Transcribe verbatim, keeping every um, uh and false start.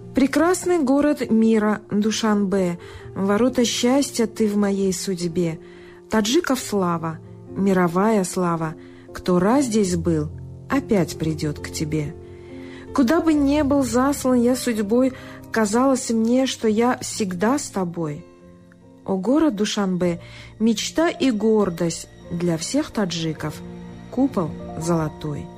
Прекрасный город мира, Душанбе, ворота счастья ты в моей судьбе. Таджиков слава, мировая слава, кто раз здесь был, опять придет к тебе. Куда бы ни был заслан я судьбой, казалось мне, что я всегда с тобой. О город Душанбе, мечта и гордость для всех таджиков, купол золотой.